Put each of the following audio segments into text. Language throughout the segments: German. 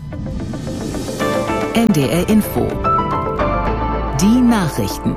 NDR Info. Die Nachrichten.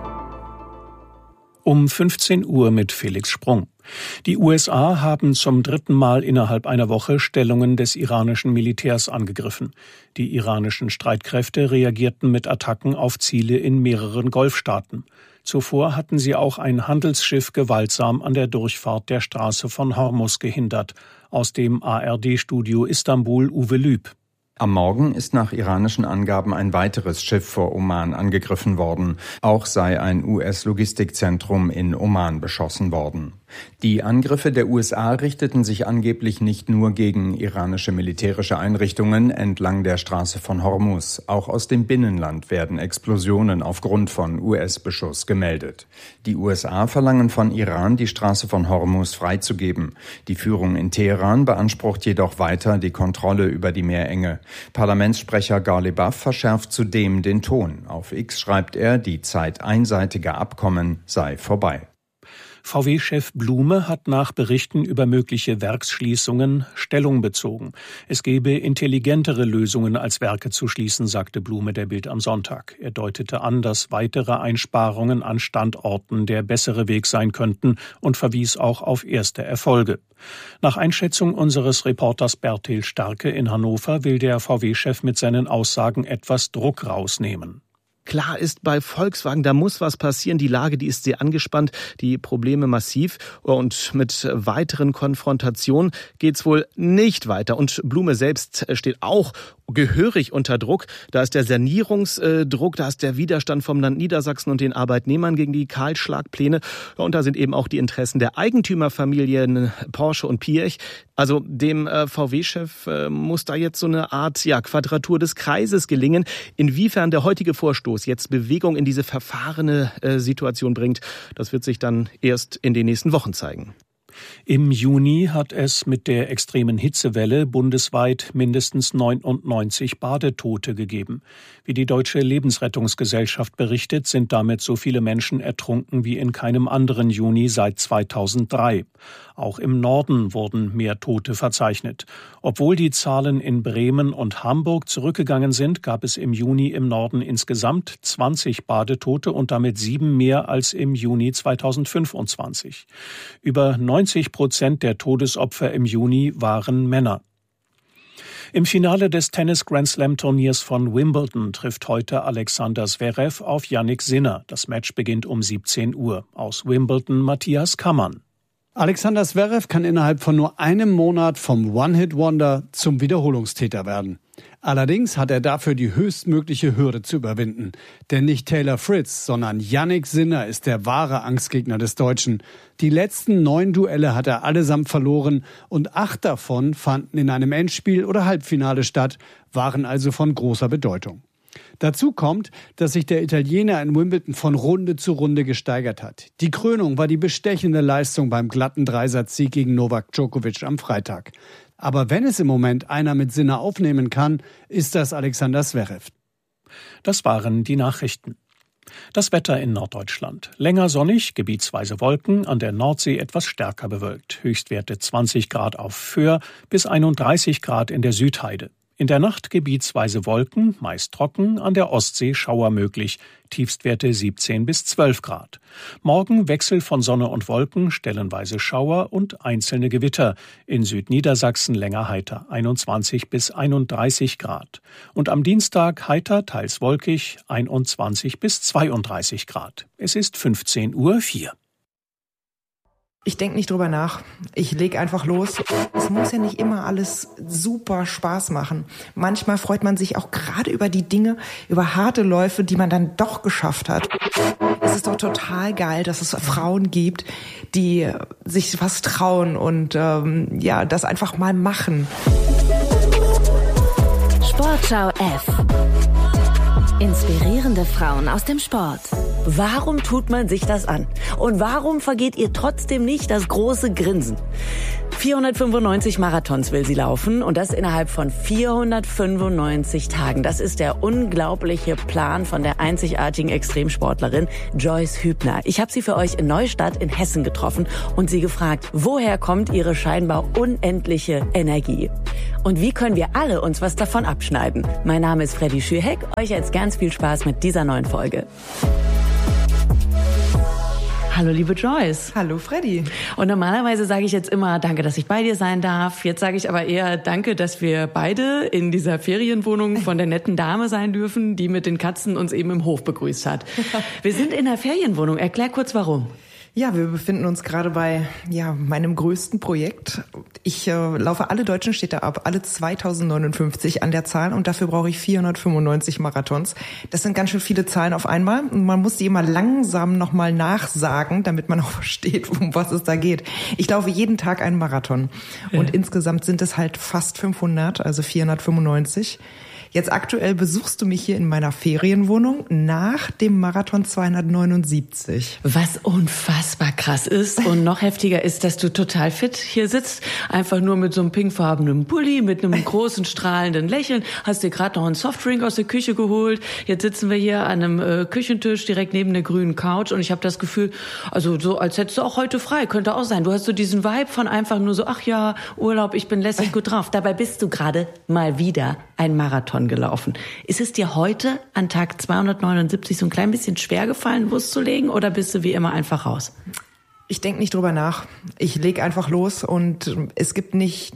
Um 15 Uhr mit Felix Sprung. Die USA haben zum 3. Mal innerhalb einer Woche Stellungen des iranischen Militärs angegriffen. Die iranischen Streitkräfte reagierten mit Attacken auf Ziele in mehreren Golfstaaten. Zuvor hatten sie auch ein Handelsschiff gewaltsam an der Durchfahrt der Straße von Hormuz gehindert. Aus dem ARD-Studio Istanbul Uwe Lüb. Am Morgen ist nach iranischen Angaben ein weiteres Schiff vor Oman angegriffen worden. Auch sei ein US-Logistikzentrum in Oman beschossen worden. Die Angriffe der USA richteten sich angeblich nicht nur gegen iranische militärische Einrichtungen entlang der Straße von Hormuz. Auch aus dem Binnenland werden Explosionen aufgrund von US-Beschuss gemeldet. Die USA verlangen von Iran, die Straße von Hormuz freizugeben. Die Führung in Teheran beansprucht jedoch weiter die Kontrolle über die Meerenge. Parlamentssprecher Ghalibaf verschärft zudem den Ton. Auf X schreibt er, die Zeit einseitiger Abkommen sei vorbei. VW-Chef Blume hat nach Berichten über mögliche Werksschließungen Stellung bezogen. Es gebe intelligentere Lösungen als Werke zu schließen, sagte Blume der Bild am Sonntag. Er deutete an, dass weitere Einsparungen an Standorten der bessere Weg sein könnten und verwies auch auf erste Erfolge. Nach Einschätzung unseres Reporters Bertil Starke in Hannover will der VW-Chef mit seinen Aussagen etwas Druck rausnehmen. Klar ist bei Volkswagen, da muss was passieren. Die Lage, die ist sehr angespannt, die Probleme massiv. Und mit weiteren Konfrontationen geht's wohl nicht weiter. Und Blume selbst steht auch gehörig unter Druck. Da ist der Sanierungsdruck, da ist der Widerstand vom Land Niedersachsen und den Arbeitnehmern gegen die Kahlschlagpläne. Und da sind eben auch die Interessen der Eigentümerfamilien Porsche und Piech. Also dem VW-Chef muss da jetzt so eine Art Quadratur des Kreises gelingen. Inwiefern der heutige Vorstoß jetzt Bewegung in diese verfahrene Situation bringt, das wird sich dann erst in den nächsten Wochen zeigen. Im Juni hat es mit der extremen Hitzewelle bundesweit mindestens 99 Badetote gegeben. Wie die Deutsche Lebensrettungsgesellschaft berichtet, sind damit so viele Menschen ertrunken wie in keinem anderen Juni seit 2003. Auch im Norden wurden mehr Tote verzeichnet. Obwohl die Zahlen in Bremen und Hamburg zurückgegangen sind, gab es im Juni im Norden insgesamt 20 Badetote und damit 7 mehr als im Juni 2025. Über 90% der Todesopfer im Juni waren Männer. Im Finale des Tennis-Grand-Slam-Turniers von Wimbledon trifft heute Alexander Zverev auf Jannik Sinner. Das Match beginnt um 17 Uhr. Aus Wimbledon Matthias Kammann. Alexander Zverev kann innerhalb von nur einem Monat vom One-Hit-Wonder zum Wiederholungstäter werden. Allerdings hat er dafür die höchstmögliche Hürde zu überwinden. Denn nicht Taylor Fritz, sondern Jannik Sinner ist der wahre Angstgegner des Deutschen. Die letzten 9 Duelle hat er allesamt verloren und 8 davon fanden in einem Endspiel oder Halbfinale statt, waren also von großer Bedeutung. Dazu kommt, dass sich der Italiener in Wimbledon von Runde zu Runde gesteigert hat. Die Krönung war die bestechende Leistung beim glatten Dreisatzsieg gegen Novak Djokovic am Freitag. Aber wenn es im Moment einer mit Sinner aufnehmen kann, ist das Alexander Zverev. Das waren die Nachrichten. Das Wetter in Norddeutschland. Länger sonnig, gebietsweise Wolken, an der Nordsee etwas stärker bewölkt. Höchstwerte 20 Grad auf Föhr bis 31 Grad in der Südheide. In der Nacht gebietsweise Wolken, meist trocken, an der Ostsee Schauer möglich, Tiefstwerte 17 bis 12 Grad. Morgen Wechsel von Sonne und Wolken, stellenweise Schauer und einzelne Gewitter. In Südniedersachsen länger heiter, 21 bis 31 Grad. Und am Dienstag heiter, teils wolkig, 21 bis 32 Grad. Es ist 15:04 Uhr. Ich denke nicht drüber nach. Ich leg einfach los. Es muss ja nicht immer alles super Spaß machen. Manchmal freut man sich auch gerade über die Dinge, über harte Läufe, die man dann doch geschafft hat. Es ist doch total geil, dass es Frauen gibt, die sich was trauen und das einfach mal machen. Sportschau F. Inspirierende Frauen aus dem Sport. Warum tut man sich das an? Und warum vergeht ihr trotzdem nicht das große Grinsen? 495 Marathons will sie laufen und das innerhalb von 495 Tagen. Das ist der unglaubliche Plan von der einzigartigen Extremsportlerin Joyce Hübner. Ich habe sie für euch in Neustadt in Hessen getroffen und sie gefragt, woher kommt ihre scheinbar unendliche Energie? Und wie können wir alle uns was davon abschneiden? Mein Name ist Freddy Schürheck. Euch jetzt ganz viel Spaß mit dieser neuen Folge. Hallo liebe Joyce. Hallo Freddy. Und normalerweise sage ich jetzt immer, danke, dass ich bei dir sein darf. Jetzt sage ich aber eher, danke, dass wir beide in dieser Ferienwohnung von der netten Dame sein dürfen, die mit den Katzen uns eben im Hof begrüßt hat. Wir sind in der Ferienwohnung. Erklär kurz, warum. Ja, wir befinden uns gerade bei meinem größten Projekt. Ich laufe alle deutschen Städte ab, alle 2059 an der Zahl und dafür brauche ich 495 Marathons. Das sind ganz schön viele Zahlen auf einmal und man muss die immer langsam nochmal nachsagen, damit man auch versteht, um was es da geht. Ich laufe jeden Tag einen Marathon und insgesamt sind es halt fast 500, also 495. Jetzt aktuell besuchst du mich hier in meiner Ferienwohnung nach dem Marathon 279. Was unfassbar krass ist und noch heftiger ist, dass du total fit hier sitzt. Einfach nur mit so einem pinkfarbenen Pulli, mit einem großen strahlenden Lächeln. Hast dir gerade noch einen Softdrink aus der Küche geholt. Jetzt sitzen wir hier an einem Küchentisch direkt neben der grünen Couch und ich habe das Gefühl, also so als hättest du auch heute frei. Könnte auch sein. Du hast so diesen Vibe von einfach nur so, ach ja, Urlaub, ich bin lässig gut drauf. Dabei bist du gerade mal wieder ein Marathon gelaufen. Ist es dir heute an Tag 279 so ein klein bisschen schwer gefallen, loszulegen oder bist du wie immer einfach raus? Ich denke nicht drüber nach. Ich leg einfach los und es gibt nicht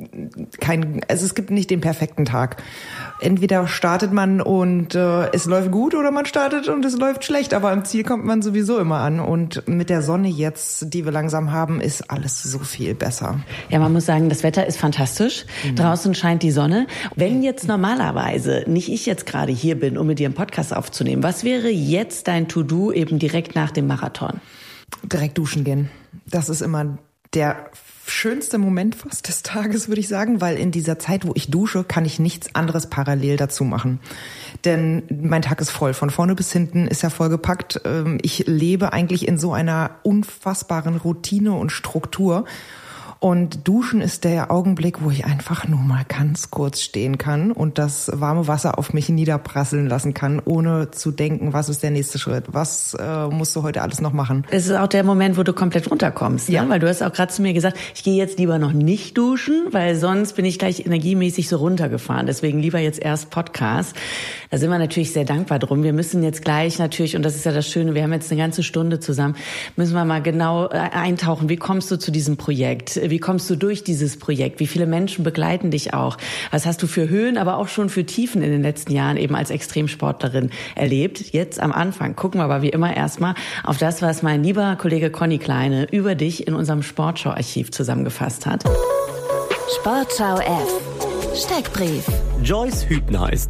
den perfekten Tag. Entweder startet man und es läuft gut oder man startet und es läuft schlecht, aber am Ziel kommt man sowieso immer an und mit der Sonne jetzt, die wir langsam haben, ist alles so viel besser. Ja, man muss sagen, das Wetter ist fantastisch. Draußen scheint die Sonne. Wenn jetzt normalerweise nicht ich jetzt gerade hier bin, um mit dir einen Podcast aufzunehmen, was wäre jetzt dein To-Do eben direkt nach dem Marathon? Direkt duschen gehen. Das ist immer der schönste Moment fast des Tages, würde ich sagen, weil in dieser Zeit, wo ich dusche, kann ich nichts anderes parallel dazu machen. Denn mein Tag ist voll. Von vorne bis hinten ist er vollgepackt. Ich lebe eigentlich in so einer unfassbaren Routine und Struktur. Und Duschen ist der Augenblick, wo ich einfach nur mal ganz kurz stehen kann und das warme Wasser auf mich niederprasseln lassen kann, ohne zu denken, was ist der nächste Schritt, was musst du heute alles noch machen. Es ist auch der Moment, wo du komplett runterkommst, ja. Ne? Weil du hast auch gerade zu mir gesagt, ich gehe jetzt lieber noch nicht duschen, weil sonst bin ich gleich energiemäßig so runtergefahren. Deswegen lieber jetzt erst Podcast. Da sind wir natürlich sehr dankbar drum. Wir müssen jetzt gleich natürlich, und das ist ja das Schöne, wir haben jetzt eine ganze Stunde zusammen, müssen wir mal genau eintauchen. Wie kommst du zu diesem Projekt? Wie kommst du durch dieses Projekt? Wie viele Menschen begleiten dich auch? Was hast du für Höhen, aber auch schon für Tiefen in den letzten Jahren eben als Extremsportlerin erlebt? Jetzt am Anfang gucken wir aber wie immer erstmal auf das, was mein lieber Kollege Conny Kleine über dich in unserem Sportschau-Archiv zusammengefasst hat. Sportschau F. Steckbrief. Joyce Hübner ist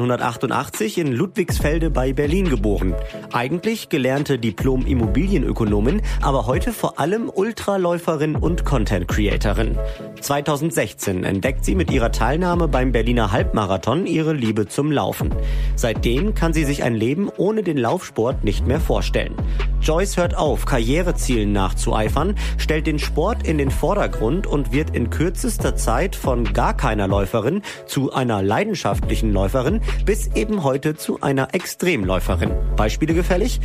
1988 in Ludwigsfelde bei Berlin geboren. Eigentlich gelernte Diplom-Immobilienökonomin, aber heute vor allem Ultraläuferin und Content-Creatorin. 2016 entdeckt sie mit ihrer Teilnahme beim Berliner Halbmarathon ihre Liebe zum Laufen. Seitdem kann sie sich ein Leben ohne den Laufsport nicht mehr vorstellen. Joyce hört auf, Karrierezielen nachzueifern, stellt den Sport in den Vordergrund und wird in kürzester Zeit von gar keiner Läuferin zu einer leidenschaftlichen Läuferin bis eben heute zu einer Extremläuferin. Beispiele gefällig?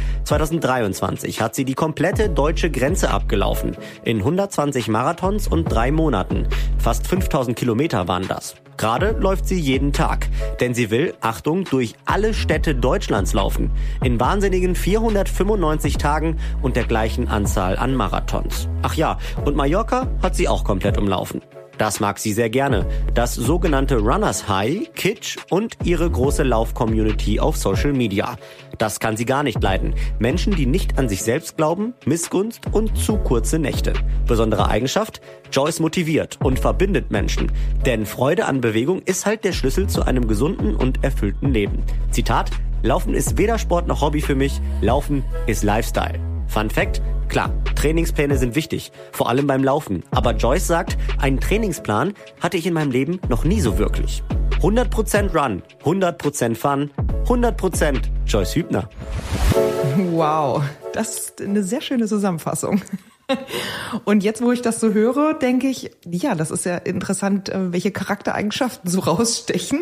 2023 hat sie die komplette deutsche Grenze abgelaufen. In 120 Marathons und 3 Monaten. Fast 5000 Kilometer waren das. Gerade läuft sie jeden Tag, denn sie will, Achtung, durch alle Städte Deutschlands laufen. In wahnsinnigen 495 Tagen und der gleichen Anzahl an Marathons. Ach ja, und Mallorca hat sie auch komplett umlaufen. Das mag sie sehr gerne. Das sogenannte Runners High, Kitsch und ihre große Lauf-Community auf Social Media. Das kann sie gar nicht leiden. Menschen, die nicht an sich selbst glauben, Missgunst und zu kurze Nächte. Besondere Eigenschaft? Joyce motiviert und verbindet Menschen. Denn Freude an Bewegung ist halt der Schlüssel zu einem gesunden und erfüllten Leben. Zitat: Laufen ist weder Sport noch Hobby für mich. Laufen ist Lifestyle. Fun Fact: Klar, Trainingspläne sind wichtig, vor allem beim Laufen. Aber Joyce sagt, einen Trainingsplan hatte ich in meinem Leben noch nie so wirklich. 100% Run, 100% Fun, 100% Joyce Hübner. Wow, das ist eine sehr schöne Zusammenfassung. Und jetzt, wo ich das so höre, denke ich, ja, das ist ja interessant, welche Charaktereigenschaften so rausstechen.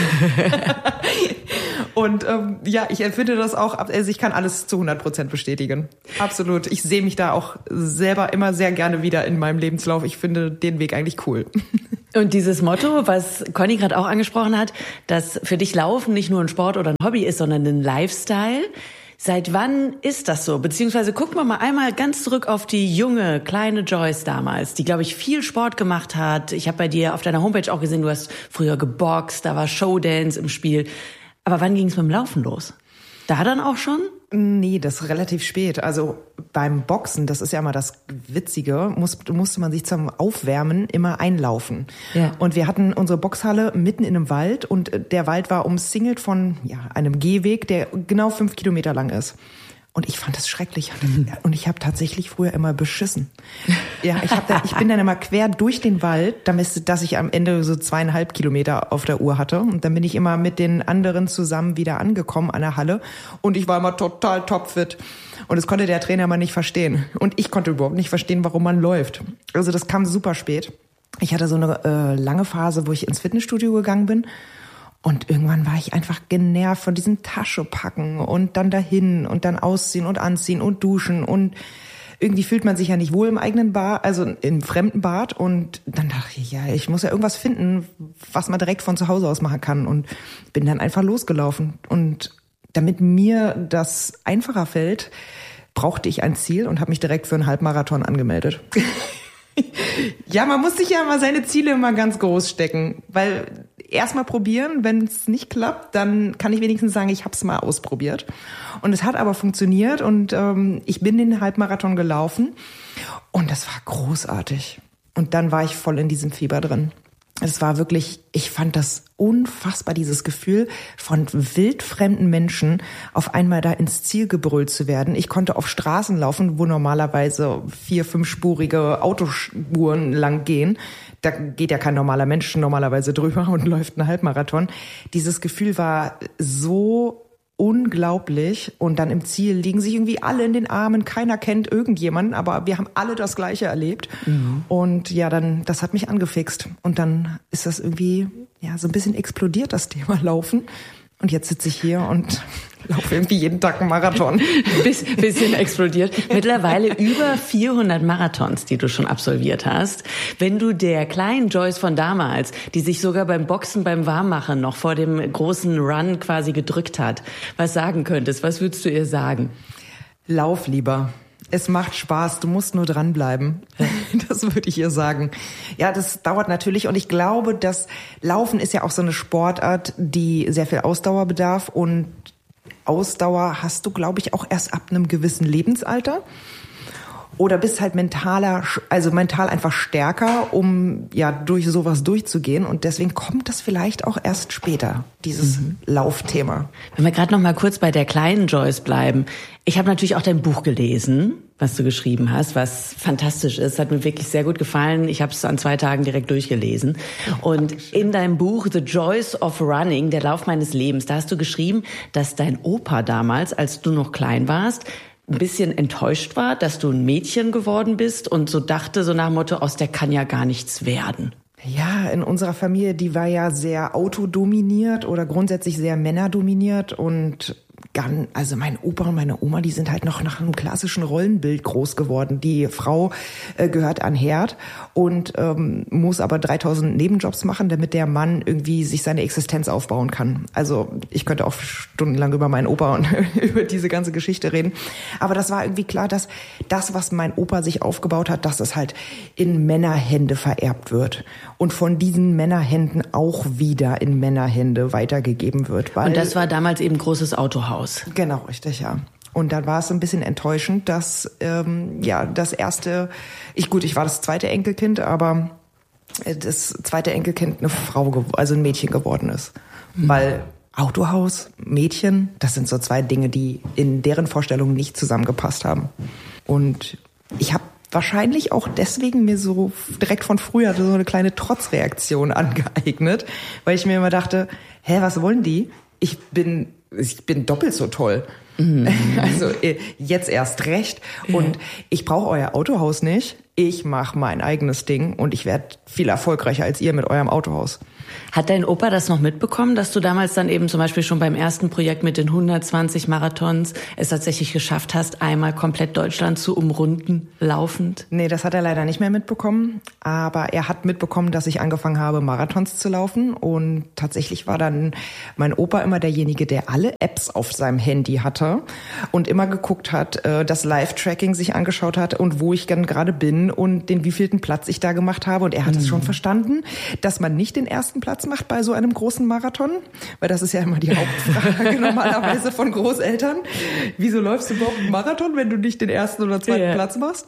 Und ja, ich empfinde das auch, also ich kann alles zu 100% bestätigen. Absolut. Ich sehe mich da auch selber immer sehr gerne wieder in meinem Lebenslauf. Ich finde den Weg eigentlich cool. Und dieses Motto, was Conny gerade auch angesprochen hat, dass für dich Laufen nicht nur ein Sport oder ein Hobby ist, sondern ein Lifestyle. Seit wann ist das so? Beziehungsweise gucken wir mal einmal ganz zurück auf die junge, kleine Joyce damals, die, glaube ich, viel Sport gemacht hat. Ich habe bei dir auf deiner Homepage auch gesehen, du hast früher geboxt, da war Showdance im Spiel. Aber wann ging es mit dem Laufen los? Da dann auch schon? Nee, das ist relativ spät. Also beim Boxen, das ist ja immer das Witzige, musste man sich zum Aufwärmen immer einlaufen. Ja. Und wir hatten unsere Boxhalle mitten in einem Wald und der Wald war umsingelt von einem Gehweg, der genau 5 Kilometer lang ist. Und ich fand das schrecklich. Und ich habe tatsächlich früher immer beschissen. Ja, ich bin dann immer quer durch den Wald, dass ich am Ende so 2,5 Kilometer auf der Uhr hatte. Und dann bin ich immer mit den anderen zusammen wieder angekommen an der Halle. Und ich war immer total topfit. Und das konnte der Trainer mal nicht verstehen. Und ich konnte überhaupt nicht verstehen, warum man läuft. Also das kam super spät. Ich hatte so eine lange Phase, wo ich ins Fitnessstudio gegangen bin. Und irgendwann war ich einfach genervt von diesem Taschepacken und dann dahin und dann ausziehen und anziehen und duschen. Und irgendwie fühlt man sich ja nicht wohl im eigenen Bad, also im fremden Bad. Und dann dachte ich, ja, ich muss ja irgendwas finden, was man direkt von zu Hause aus machen kann. Und bin dann einfach losgelaufen. Und damit mir das einfacher fällt, brauchte ich ein Ziel und habe mich direkt für einen Halbmarathon angemeldet. Ja, man muss sich ja mal seine Ziele immer ganz groß stecken, weil erstmal probieren, wenn es nicht klappt, dann kann ich wenigstens sagen, ich habe es mal ausprobiert. Und es hat aber funktioniert und ich bin den Halbmarathon gelaufen und das war großartig. Und dann war ich voll in diesem Fieber drin. Es war wirklich, ich fand das unfassbar, dieses Gefühl von wildfremden Menschen auf einmal da ins Ziel gebrüllt zu werden. Ich konnte auf Straßen laufen, wo normalerweise 4-, 5-spurige Autospuren lang gehen. Da geht ja kein normaler Mensch normalerweise drüber und läuft einen Halbmarathon. Dieses Gefühl war so unglaublich. Und dann im Ziel liegen sich irgendwie alle in den Armen. Keiner kennt irgendjemanden, aber wir haben alle das Gleiche erlebt. Mhm. Und ja, dann, das hat mich angefixt. Und dann ist das irgendwie, ja, so ein bisschen explodiert, das Thema Laufen. Und jetzt sitze ich hier und laufe irgendwie jeden Tag einen Marathon. Bisschen explodiert. Mittlerweile über 400 Marathons, die du schon absolviert hast. Wenn du der kleinen Joyce von damals, die sich sogar beim Boxen, beim Warmmachen noch vor dem großen Run quasi gedrückt hat, was sagen könntest, was würdest du ihr sagen? Lauf lieber. Es macht Spaß, du musst nur dranbleiben. Das würde ich ihr sagen. Ja, das dauert natürlich und ich glaube, das Laufen ist ja auch so eine Sportart, die sehr viel Ausdauer bedarf und Ausdauer hast du, glaube ich, auch erst ab einem gewissen Lebensalter. Oder bist halt mental einfach stärker, um ja durch sowas durchzugehen. Und deswegen kommt das vielleicht auch erst später, dieses Laufthema. Wenn wir gerade noch mal kurz bei der kleinen Joyce bleiben. Ich habe natürlich auch dein Buch gelesen, was du geschrieben hast, was fantastisch ist. Hat mir wirklich sehr gut gefallen. Ich habe es an 2 Tagen direkt durchgelesen. Und in deinem Buch The Joys of Running, der Lauf meines Lebens, da hast du geschrieben, dass dein Opa damals, als du noch klein warst, ein bisschen enttäuscht war, dass du ein Mädchen geworden bist und so dachte, so nach dem Motto, aus der kann ja gar nichts werden. Ja, in unserer Familie, die war ja sehr autodominiert oder grundsätzlich sehr männerdominiert und also mein Opa und meine Oma, die sind halt noch nach einem klassischen Rollenbild groß geworden. Die Frau gehört an Herd und muss aber 3000 Nebenjobs machen, damit der Mann irgendwie sich seine Existenz aufbauen kann. Also ich könnte auch stundenlang über meinen Opa und über diese ganze Geschichte reden. Aber das war irgendwie klar, dass das, was mein Opa sich aufgebaut hat, dass das halt in Männerhände vererbt wird. Und von diesen Männerhänden auch wieder in Männerhände weitergegeben wird. Und das war damals eben großes Autohaus. Genau, richtig, ja. Und dann war es so ein bisschen enttäuschend, dass das erste, ich war das zweite Enkelkind, aber das zweite Enkelkind eine Frau, also ein Mädchen geworden ist. Mhm. Weil Autohaus, Mädchen, das sind so 2 Dinge, die in deren Vorstellungen nicht zusammengepasst haben. Und ich habe wahrscheinlich auch deswegen mir so direkt von früher so eine kleine Trotzreaktion angeeignet, weil ich mir immer dachte, was wollen die? Ich bin ich bin doppelt so toll. Also jetzt erst recht. Und ich brauche euer Autohaus nicht. Ich mache mein eigenes Ding und ich werde viel erfolgreicher als ihr mit eurem Autohaus. Hat dein Opa das noch mitbekommen, dass du damals dann eben zum Beispiel schon beim ersten Projekt mit den 120 Marathons es tatsächlich geschafft hast, einmal komplett Deutschland zu umrunden, laufend? Nee, das hat er leider nicht mehr mitbekommen. Aber er hat mitbekommen, dass ich angefangen habe, Marathons zu laufen. Und tatsächlich war dann mein Opa immer derjenige, der alle Apps auf seinem Handy hatte und immer geguckt hat, das Live-Tracking sich angeschaut hat und wo ich dann gerade bin und den wievielten Platz ich da gemacht habe. Und er hat es schon verstanden, dass man nicht den ersten Platz macht bei so einem großen Marathon, weil das ist ja immer die Hauptfrage normalerweise von Großeltern. Wieso läufst du überhaupt einen Marathon, wenn du nicht den ersten oder zweiten Platz machst?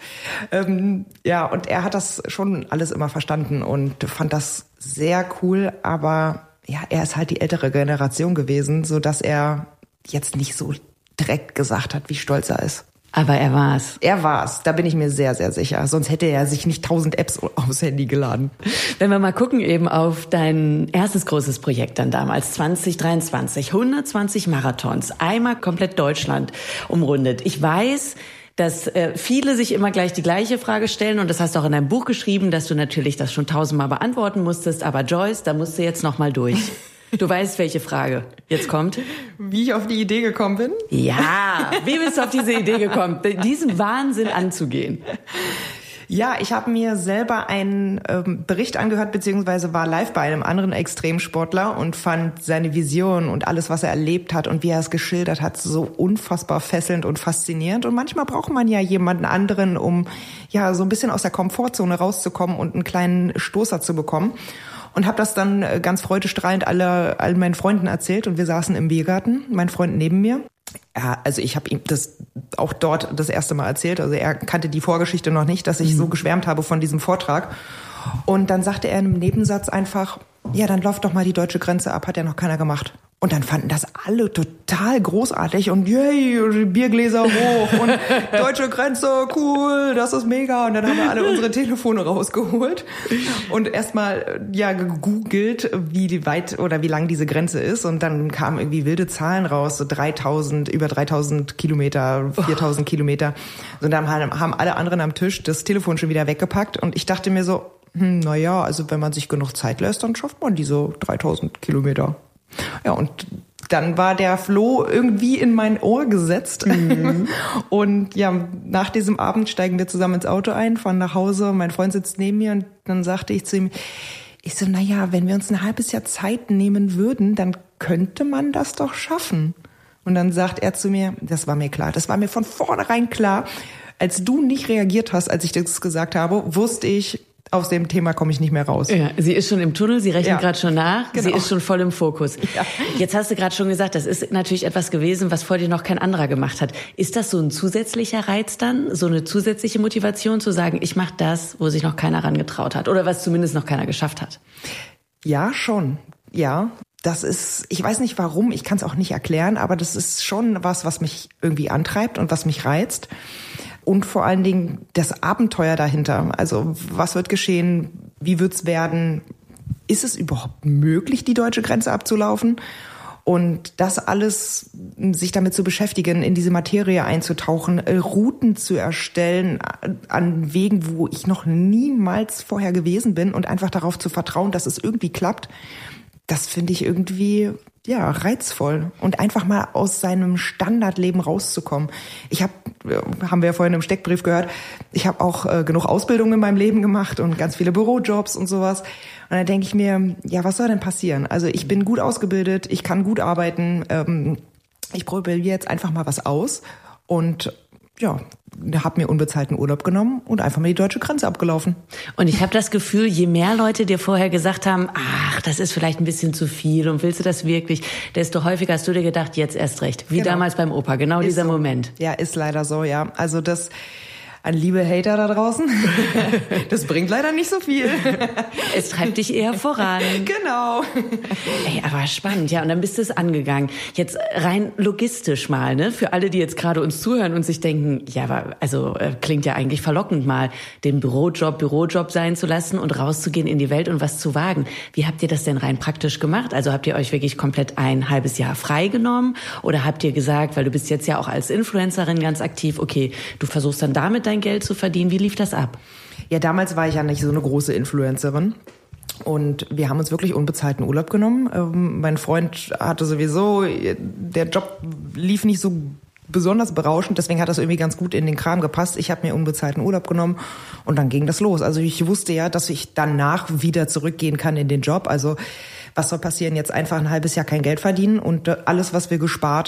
Ja, und er hat das schon alles immer verstanden und fand das sehr cool, aber ja, er ist halt die ältere Generation gewesen, so dass er jetzt nicht so direkt gesagt hat, wie stolz er ist. Aber er war's. Er war's, da bin ich mir sehr, sehr sicher. Sonst hätte er sich nicht 1000 Apps aufs Handy geladen. Wenn wir mal gucken eben auf dein erstes großes Projekt dann damals, 2023, 120 Marathons, einmal komplett Deutschland umrundet. Ich weiß, dass viele sich immer gleich die gleiche Frage stellen und das hast du auch in deinem Buch geschrieben, dass du natürlich das schon 1000-mal beantworten musstest. Aber Joyce, da musst du jetzt noch mal durch. Du weißt, welche Frage jetzt kommt? Wie ich auf die Idee gekommen bin? Ja, wie bist du auf diese Idee gekommen, diesen Wahnsinn anzugehen? Ja, ich habe mir selber einen Bericht angehört, beziehungsweise war live bei einem anderen Extremsportler und fand seine Vision und alles, was er erlebt hat und wie er es geschildert hat, so unfassbar fesselnd und faszinierend. Und manchmal braucht man ja jemanden anderen, um ja so ein bisschen aus der Komfortzone rauszukommen und einen kleinen Stoßer zu bekommen. Und habe das dann ganz freudestrahlend all meinen Freunden erzählt und wir saßen im Biergarten, mein Freund neben mir. Ja, also ich habe ihm das auch dort das erste Mal erzählt, also er kannte die Vorgeschichte noch nicht, dass ich so geschwärmt habe von diesem Vortrag. Und dann sagte er in einem Nebensatz einfach, ja, dann lauf doch mal die deutsche Grenze ab, hat ja noch keiner gemacht. Und dann fanden das alle total großartig und yay, Biergläser hoch und deutsche Grenze, cool, das ist mega. Und dann haben wir alle unsere Telefone rausgeholt und erstmal ja gegoogelt, wie weit oder wie lang diese Grenze ist. Und dann kamen irgendwie wilde Zahlen raus, so über 3000 Kilometer, 4000 Kilometer. Und dann haben alle anderen am Tisch das Telefon schon wieder weggepackt und ich dachte mir so, naja, also wenn man sich genug Zeit lässt, dann schafft man diese 3000 Kilometer. Ja, und dann war der Floh irgendwie in mein Ohr gesetzt. Und ja, nach diesem Abend steigen wir zusammen ins Auto ein, fahren nach Hause, mein Freund sitzt neben mir und dann sagte ich zu ihm, naja, wenn wir uns ein halbes Jahr Zeit nehmen würden, dann könnte man das doch schaffen. Und dann sagt er zu mir, das war mir klar, das war mir von vornherein klar, als du nicht reagiert hast, als ich das gesagt habe, wusste ich, aus dem Thema komme ich nicht mehr raus. Ja, sie ist schon im Tunnel, sie rechnet gerade schon nach, genau. Sie ist schon voll im Fokus. Ja. Jetzt hast du gerade schon gesagt, das ist natürlich etwas gewesen, was vor dir noch kein anderer gemacht hat. Ist das so ein zusätzlicher Reiz dann, so eine zusätzliche Motivation zu sagen, ich mache das, wo sich noch keiner rangetraut hat oder was zumindest noch keiner geschafft hat? Ja, schon. Ja, das ist, ich weiß nicht warum, ich kann es auch nicht erklären, aber das ist schon was mich irgendwie antreibt und was mich reizt. Und vor allen Dingen das Abenteuer dahinter. Also was wird geschehen? Wie wird's werden? Ist es überhaupt möglich, die deutsche Grenze abzulaufen? Und das alles, sich damit zu beschäftigen, in diese Materie einzutauchen, Routen zu erstellen an Wegen, wo ich noch niemals vorher gewesen bin und einfach darauf zu vertrauen, dass es irgendwie klappt, das finde ich irgendwie ja reizvoll und einfach mal aus seinem Standardleben rauszukommen. Haben wir ja vorhin im Steckbrief gehört, ich habe auch genug Ausbildung in meinem Leben gemacht und ganz viele Bürojobs und sowas. Und dann denke ich mir, ja, was soll denn passieren? Also ich bin gut ausgebildet, ich kann gut arbeiten, ich probiere jetzt einfach mal was aus und ja, habe mir unbezahlten Urlaub genommen und einfach mal die deutsche Grenze abgelaufen. Und ich habe das Gefühl, je mehr Leute dir vorher gesagt haben, ach, das ist vielleicht ein bisschen zu viel und willst du das wirklich, desto häufiger hast du dir gedacht, jetzt erst recht. Wie damals beim Opa, genau dieser Moment. Ja, ist leider so, ja. Also An liebe Hater da draußen, das bringt leider nicht so viel. Es treibt dich eher voran. Genau. Ey, aber spannend, ja. Und dann bist du es angegangen. Jetzt rein logistisch mal, ne? Für alle, die jetzt gerade uns zuhören und sich denken, ja, aber also klingt ja eigentlich verlockend, mal den Bürojob sein zu lassen und rauszugehen in die Welt und was zu wagen. Wie habt ihr das denn rein praktisch gemacht? Also habt ihr euch wirklich komplett ein halbes Jahr freigenommen? Oder habt ihr gesagt, weil du bist jetzt ja auch als Influencerin ganz aktiv, okay, du versuchst dann damit dein Geld zu verdienen. Wie lief das ab? Ja, damals war ich ja nicht so eine große Influencerin. Und wir haben uns wirklich unbezahlten Urlaub genommen. Mein Freund hatte sowieso, der Job lief nicht so besonders berauschend, deswegen hat das irgendwie ganz gut in den Kram gepasst. Ich habe mir unbezahlten Urlaub genommen und dann ging das los. Also ich wusste ja, dass ich danach wieder zurückgehen kann in den Job. Also was soll passieren? Jetzt einfach ein halbes Jahr kein Geld verdienen und alles, was wir gespart